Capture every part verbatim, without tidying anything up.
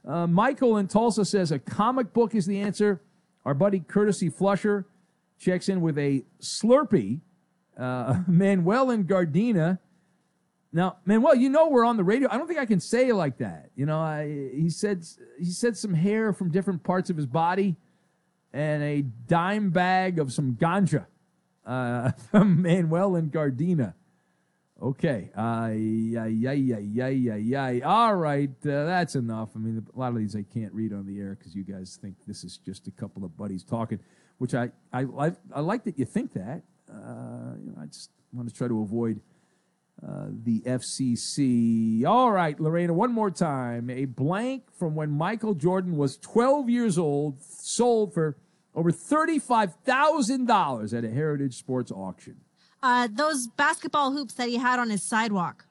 Uh, Michael in Tulsa says a comic book is the answer. Our buddy Courtesy Flusher checks in with a Slurpee. Uh, Manuel in Gardena. Now, Manuel, you know we're on the radio. I don't think I can say it like that. You know, I, he said he said some hair from different parts of his body and a dime bag of some ganja uh, from Manuel in Gardena. Okay. Uh, yeah, yeah, yeah, yeah, yeah, yeah. All right. Uh, that's enough. I mean, a lot of these I can't read on the air because you guys think this is just a couple of buddies talking, which I, I, I, I like that you think that. Uh, you know, I just want to try to avoid uh, the F C C. All right, Lorena, one more time. A blank from when Michael Jordan was twelve years old, sold for over thirty-five thousand dollars at a Heritage Sports auction. Uh, those basketball hoops that he had on his sidewalk.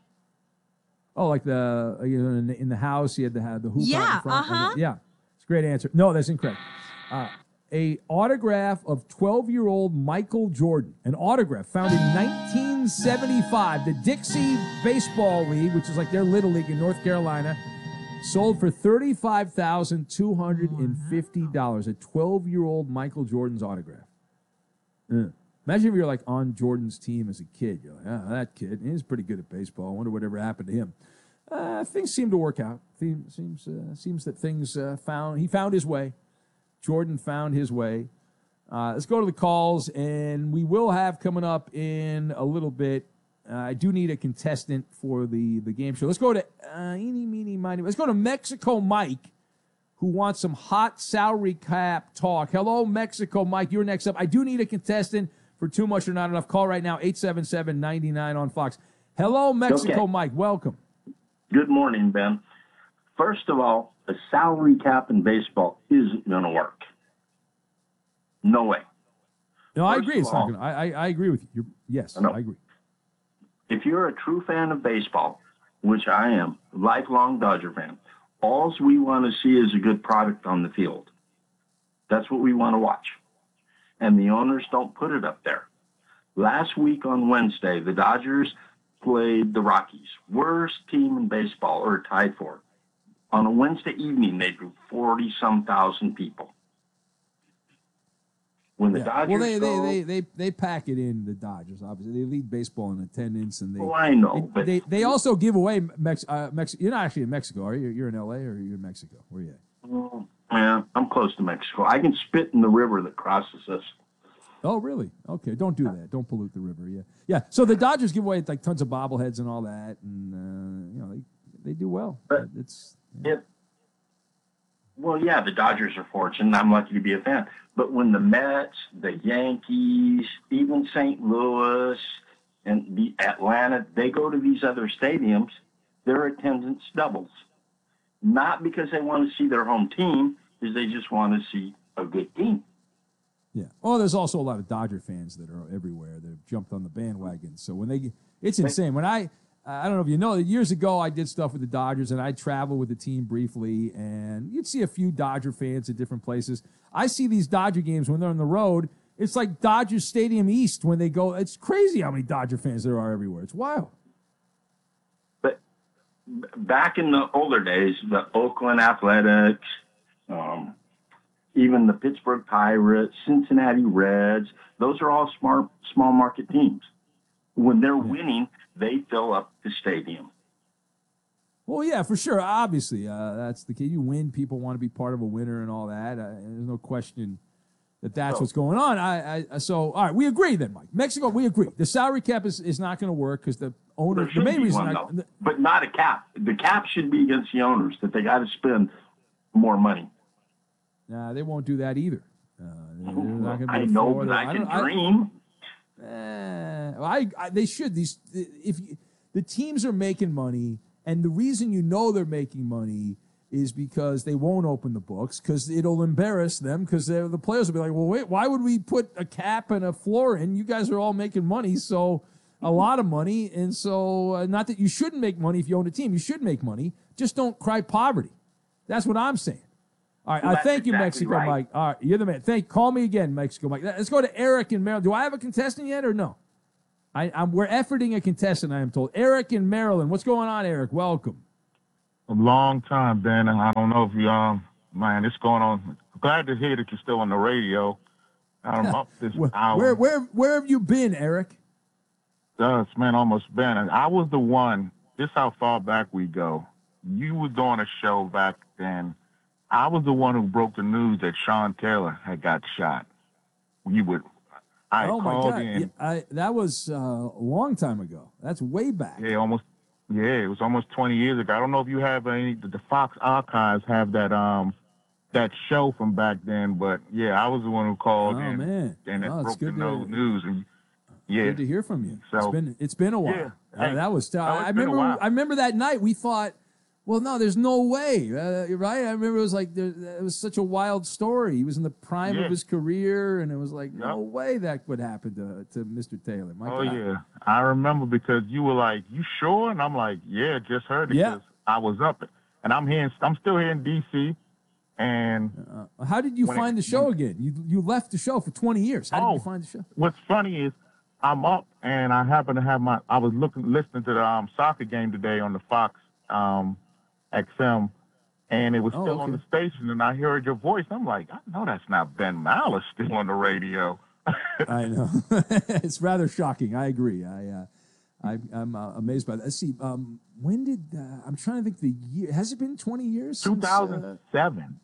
Oh, like the you know in the, in the house, he had the the hoop yeah, out in front. Uh-huh. Yeah, it's a great answer. No, that's incorrect. Uh, a autograph of twelve-year-old Michael Jordan, an autograph found in nineteen seventy-five. The Dixie Baseball League, which is like their little league in North Carolina, sold for thirty-five thousand two hundred fifty dollars. A twelve-year-old Michael Jordan's autograph. Uh. Imagine if you're like on Jordan's team as a kid. You're like, ah, that kid, he's pretty good at baseball. I wonder whatever happened to him. Uh, things seem to work out. Seems seems, uh, seems that things uh, found, he found his way. Jordan found his way. Uh, let's go to the calls, and we will have coming up in a little bit. Uh, I do need a contestant for the, the game show. Let's go to uh, eeny, meeny, miny. Let's go to Mexico Mike, who wants some hot salary cap talk. Hello, Mexico Mike. You're next up. I do need a contestant for Too Much or Not Enough. Call right now, eight seven seven, nine nine on Fox. Hello, Mexico okay. Mike. Welcome. Good morning, Ben. First of all, a salary cap in baseball isn't going to work. No way. No, First I agree. It's all, not going to. I, I I agree with you. You're, yes, I, I agree. If you're a true fan of baseball, which I am, lifelong Dodger fan, all we want to see is a good product on the field. That's what we want to watch. And the owners don't put it up there. Last week on Wednesday, the Dodgers played the Rockies, worst team in baseball, or tied for. On a Wednesday evening, they drew forty-some thousand people. When the Yeah. Dodgers well, they, go, they, they, they, they pack it in, the Dodgers, obviously. They lead baseball in attendance. And they, oh, I know. They, but they, they also give away Mex, uh, Mex. You're not actually in Mexico, are you? You're in L A or you're in Mexico? Where are you at? Oh, yeah, I'm close to Mexico. I can spit in the river that crosses us. Oh, really? Okay, don't do that. Don't pollute the river. Yeah, yeah. So the Dodgers give away like tons of bobbleheads and all that, and uh, you know they they do well. But it's yeah. it. Well, yeah, the Dodgers are fortunate. I'm lucky to be a fan. But when the Mets, the Yankees, even Saint Louis, and the Atlanta, they go to these other stadiums, their attendance doubles. Not because they want to see their home team, because they just want to see a good team. Yeah. Oh, there's also a lot of Dodger fans that are everywhere that have jumped on the bandwagon. So when they, it's insane. When I, I don't know if you know, years ago I did stuff with the Dodgers and I traveled with the team briefly, and you'd see a few Dodger fans at different places. I see these Dodger games when they're on the road. It's like Dodger Stadium East when they go. It's crazy how many Dodger fans there are everywhere. It's wild. But back in the older days, the Oakland Athletics, um, even the Pittsburgh Pirates, Cincinnati Reds, those are all smart, small market teams. When they're yeah. winning, they fill up the stadium. Well, yeah, for sure. Obviously, uh, that's the key. You win, people want to be part of a winner and all that. Uh, there's no question that that's so, what's going on. I, I, so, all right, we agree then, Mike. Mexico, we agree. The salary cap is, is not going to work because the owner, the main reason, one, I, the, but not a cap. The cap should be against the owners that they got to spend more money. Nah, they won't do that either. Uh, they're not gonna be I know, floor. but I, I can I, dream. Uh, I, I, they should. These, if you, the teams are making money, and the reason you know they're making money is because they won't open the books because it'll embarrass them because the players will be like, well, wait, why would we put a cap and a floor in? You guys are all making money, so a lot of money, and so uh, not that you shouldn't make money if you own a team. You should make money. Just don't cry poverty. That's what I'm saying. All right, well, uh, thank you, exactly Mexico right. Mike. All right, you're the man. Thank. Call me again, Mexico Mike. Let's go to Eric in Maryland. Do I have a contestant yet or no? I, I'm, we're efforting a contestant, I am told. Eric in Maryland. What's going on, Eric? Welcome. A long time, Dan, and I don't know if you, um, man, it's going on. Glad to hear that you're still on the radio. I'm up this Where, where, hour. where, where have you been, Eric? Does, man, almost been. And I was the one, this how far back we go. You was doing a show back then. I was the one who broke the news that Sean Taylor had got shot. You would, I Oh my called God! in. Yeah, I, that was uh, a long time ago. That's way back. Yeah, almost. Yeah, it was almost twenty years ago. I don't know if you have any. The Fox archives have that um that show from back then, but yeah, I was the one who called Oh in man! and it Oh, it's broke the good no- to news. And yeah, good to hear from you. So it's been it's been a while. yeah, Uh, hey, that was. no, I it's been a remember. while. I remember that night. We thought, well, no, there's no way, uh, right? I remember it was like there, it was such a wild story. He was in the prime Yeah. of his career, and it was like no Yep. way that would happen to to Mister Taylor. My Oh God. yeah, I remember because you were like, "You sure?" And I'm like, "Yeah, just heard it." Yeah. 'Cause I was up, and I'm here. In, I'm still here in D C. And Uh, how did you When it- find the show when- again? You you left the show for twenty years. How did Oh. you find the show? what's funny is, I'm up, and I happen to have my. I was looking, listening to the um, soccer game today on the Fox um, X M, and it was Oh, still on okay. the station, and I heard your voice. I'm like, I know that's not Ben Malice still on the radio. I know. It's rather shocking. I agree. I, uh, I I'm uh, amazed by that. Let's see. Um, when did uh, I'm trying to think the year? Has it been twenty years? since, uh, two thousand seven.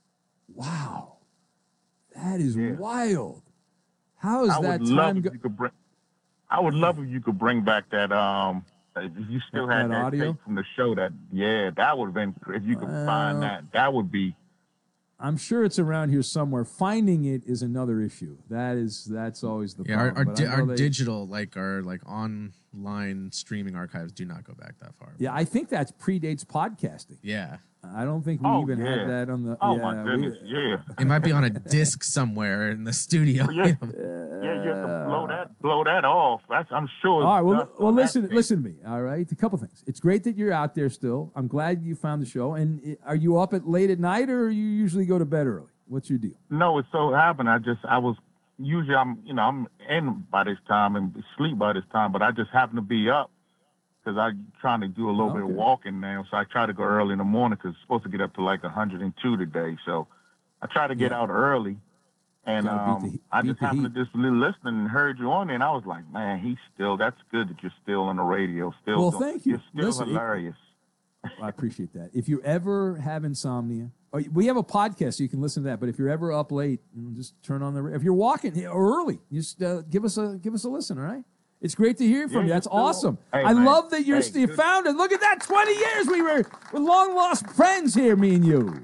wow, that is Yeah. wild. How is I that would love time? if Go- you could bring. I would love if you could bring back that. Um, if you still That- had that that, audio? tape from the show. That yeah, that would have been. If you could find Well, that, that would be. I'm sure it's around here somewhere. Finding it is another issue. That is that's always the Yeah, our problem. our, But I di- know our they- digital, like our like online streaming archives, do not go back that far. Yeah, I think that predates podcasting. Yeah, I don't think we Oh, even yeah. had that on the. Oh yeah, my we- goodness, yeah. it might be on a disc somewhere in the studio. Yeah, yeah, you have to blow that, blow that off. That's, I'm sure. All right. Well, dust well, on that listen, tape. listen to me. All right, a couple things. It's great that you're out there still. I'm glad you found the show. And i- are you up at late at night, or you usually go to bed early? What's your deal? No, it so happened. I just, I was usually, I'm, you know, I'm in by this time and sleep by this time, but I just happen to be up because I'm trying to do a little bit of Okay. walking now. So I try to go early in the morning because it's supposed to get up to like one hundred two today. So I try to get Yeah. out early. And Gotta beat um, the he- I beat just the happened heat. to just li- listen and heard you on there, and I was like, man, he's still, that's good that you're still on the radio. Still, Well, doing- thank you. You're still Listen, it- hilarious. I appreciate that. If you ever have insomnia, or we have a podcast, so you can listen to that. But if you're ever up late, you know, just turn on the. If you're walking or early, just uh, give us a give us a listen. All right. It's great to hear from Yeah, you. you're That's still- awesome. Hey, I man. love that you're Hey, still good. found it. Look at that. twenty years we were we're long lost friends here, me and you.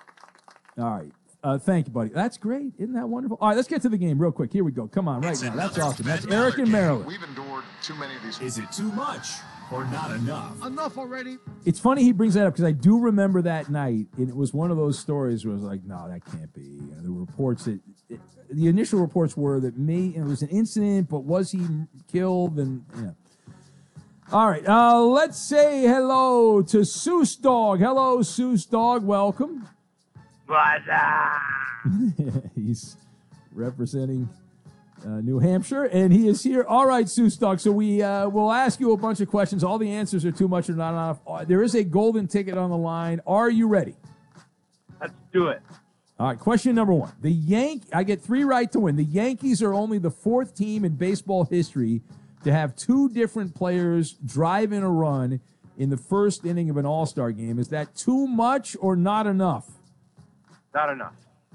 All right. Uh, thank you, buddy. That's great. Isn't that wonderful? All right, let's get to the game real quick. Here we go. Come on, right now. That's awesome. That's Eric in Maryland. We've endured too many of these. Is it too much or not enough? Enough already. It's funny he brings that up because I do remember that night, and it was one of those stories where I was like, no, that can't be. You know, the reports that it, the initial reports were that me it was an incident, but was he killed? And yeah. All right, uh, let's say hello to Seuss Dog. Hello, Seuss Dog. Welcome. What's up? He's representing uh, New Hampshire, and he is here. All right, Seuss Dog. So we uh, will ask you a bunch of questions. All the answers are too much or not enough. Uh, there is a golden ticket on the line. Are you ready? Let's do it. All right, question number one. The Yank, I get three right to win. The Yankees are only the fourth team in baseball history to have two different players drive in a run in the first inning of an All-Star game. Is that too much or not enough? Not enough.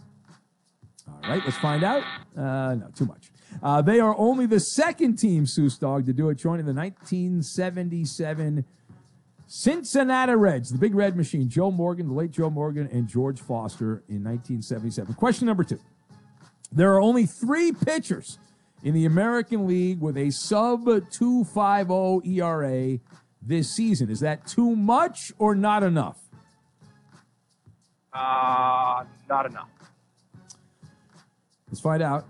All right, let's find out. Uh, no, too much. Uh, they are only the second team, Seuss Dog, to do it, joining the nineteen seventy-seven Cincinnati Reds, the Big Red Machine. Joe Morgan, the late Joe Morgan, and George Foster in nineteen seventy-seven. Question number two. There are only three pitchers in the American League with a sub two point five oh E R A this season. Is that too much or not enough? Uh, not enough. Let's find out.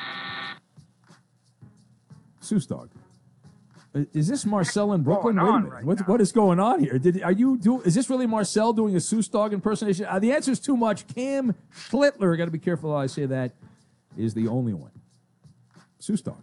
Seuss Dog. Is this Marcel in Brooklyn? going Wait a on minute. right what, now? what is going on here? Did are you do? Is this really Marcel doing a Seuss Dog impersonation? Uh, the answer is too much. Cam Schlittler, got to be careful how I say that, is the only one. Seuss Dog.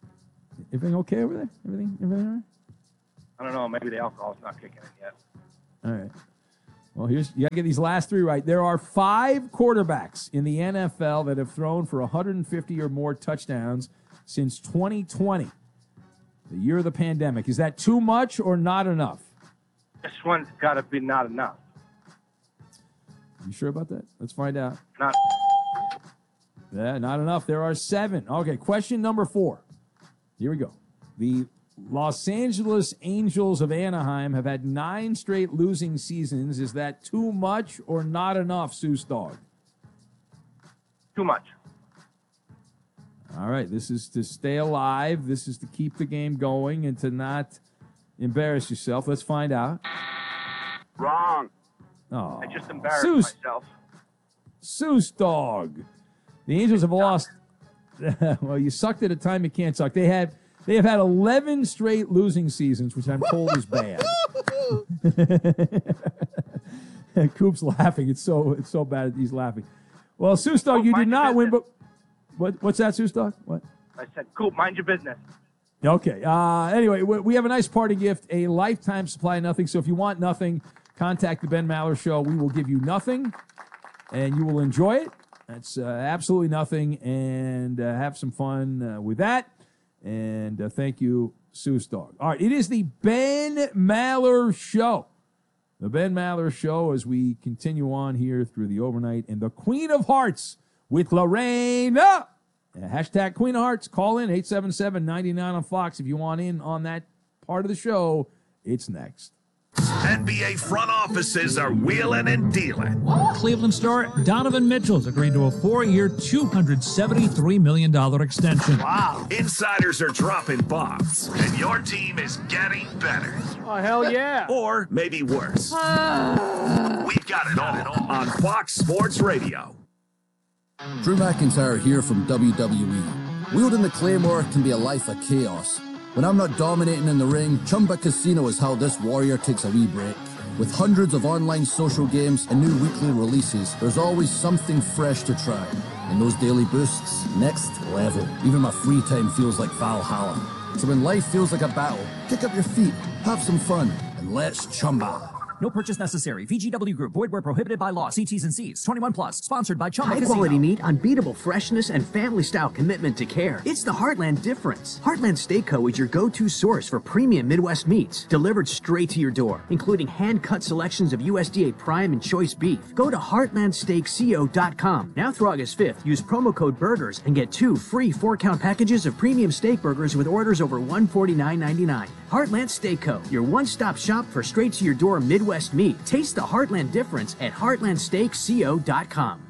Everything okay over there? Everything? Everything all right? I don't know. Maybe the alcohol's not kicking in yet. All right. Well, here's you got to get these last three right. There are five quarterbacks in the N F L that have thrown for one hundred fifty or more touchdowns since twenty twenty, the year of the pandemic. Is that too much or not enough? This one's got to be not enough. You sure about that? Let's find out. Not. Yeah, not enough. There are seven. Okay, question number four. Here we go. The Los Angeles Angels of Anaheim have had nine straight losing seasons. Is that too much or not enough, Seuss Dog? Too much. All right, this is to stay alive. This is to keep the game going and to not embarrass yourself. Let's find out. Wrong. Oh, I just embarrassed Seuss, myself. Seuss Dog. The Angels have lost. Well, you sucked at a time you can't suck. They had they have had eleven straight losing seasons, which I'm told is bad. Coop's laughing. It's so it's so bad he's laughing. Well, Seuss Dog, Coop, you did mind your not win, business. but what what's that, Seuss Dog? What? I said, Coop, mind your business. Okay. Uh, anyway, we we have a nice party gift, a lifetime supply of nothing. So if you want nothing, contact the Ben Maller Show. We will give you nothing, and you will enjoy it. That's uh, absolutely nothing, and uh, have some fun uh, with that. And uh, thank you, Seuss Dog. All right, it is the Ben Maller Show. The Ben Maller Show as we continue on here through the overnight. And the Queen of Hearts with Lorena. Uh, hashtag Queen of Hearts. Call in eight seven seven, nine nine on Fox if you want in on that part of the show. It's next. N B A front offices are wheeling and dealing. Cleveland star Donovan Mitchell's agreeing to a four-year, two hundred seventy-three million dollars extension. Wow. Insiders are dropping bombs, and your team is getting better. Oh, hell yeah. Or maybe worse. We've got it all on Fox Sports Radio. Drew McIntyre here from W W E. Wielding the Claymore can be a life of chaos. When I'm not dominating in the ring, Chumba Casino is how this warrior takes a wee break. With hundreds of online social games and new weekly releases, there's always something fresh to try. And those daily boosts, next level. Even my free time feels like Valhalla. So when life feels like a battle, kick up your feet, have some fun, and let's Chumba. No purchase necessary. V G W Group. Void where prohibited by law. See T's and C's. twenty-one plus. Sponsored by Chumba High Casino. quality meat, unbeatable freshness, and family-style commitment to care. It's the Heartland difference. Heartland Steak Co. is your go-to source for premium Midwest meats, delivered straight to your door, including hand-cut selections of U S D A prime and choice beef. Go to heartland steak co dot com. Now through August fifth, use promo code BURGERS and get two free four-count packages of premium steak burgers with orders over one hundred forty-nine ninety-nine. Heartland Steak Co., your one-stop shop for straight-to-your-door Midwest meat. Taste the Heartland difference at heartland steak co dot com.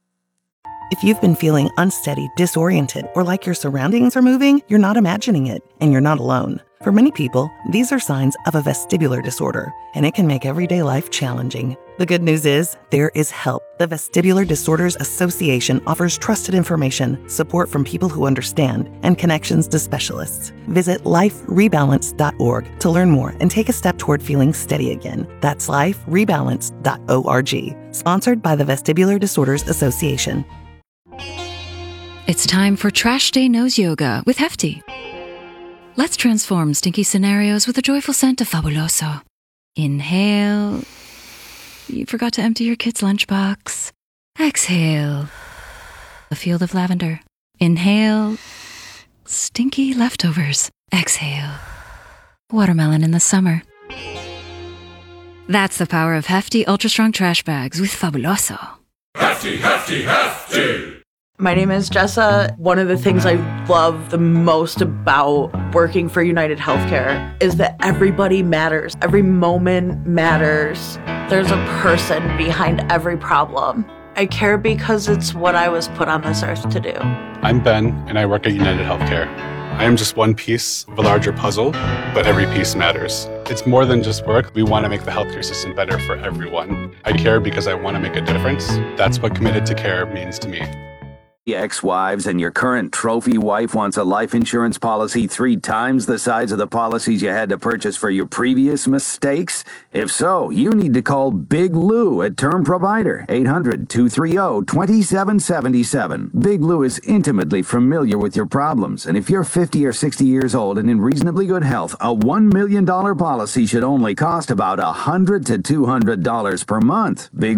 If you've been feeling unsteady, disoriented, or like your surroundings are moving, you're not imagining it, and you're not alone. For many people, these are signs of a vestibular disorder, and it can make everyday life challenging. The good news is, there is help. The Vestibular Disorders Association offers trusted information, support from people who understand, and connections to specialists. Visit life rebalance dot org to learn more and take a step toward feeling steady again. That's life rebalance dot org. Sponsored by the Vestibular Disorders Association. It's time for Trash Day Nose Yoga with Hefty. Let's transform stinky scenarios with a joyful scent of Fabuloso. Inhale. You forgot to empty your kid's lunchbox. Exhale. A field of lavender. Inhale. Stinky leftovers. Exhale. Watermelon in the summer. That's the power of Hefty Ultra Strong Trash Bags with Fabuloso. Hefty, hefty, hefty! My name is Jessa. One of the things I love the most about working for United Healthcare is that everybody matters. Every moment matters. There's a person behind every problem. I care because it's what I was put on this earth to do. I'm Ben, and I work at United Healthcare. I am just one piece of a larger puzzle, but every piece matters. It's more than just work. We want to make the healthcare system better for everyone. I care because I want to make a difference. That's what committed to care means to me. ex-wives and your current trophy wife wants a life insurance policy three times the size of the policies you had to purchase for your previous mistakes? If so, you need to call Big Lou at Term Provider, eight hundred, two three zero, two seven seven seven. Big Lou is intimately familiar with your problems, and if you're fifty or sixty years old and in reasonably good health, a one million dollars policy should only cost about one hundred to two hundred dollars per month. Big